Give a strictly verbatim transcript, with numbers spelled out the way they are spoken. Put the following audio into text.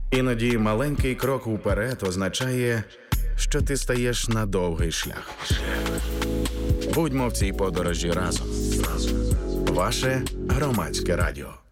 Іноді маленький крок уперед означає, що ти стаєш на довгий шлях. Будьмо в цій подорожі разом. Ваше Громадське радіо.